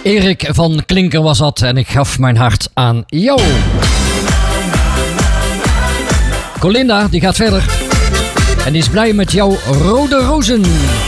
Erik van Klinker was dat en ik gaf mijn hart aan jou. Colinda, die gaat verder. En die is blij met jouw rode rozen.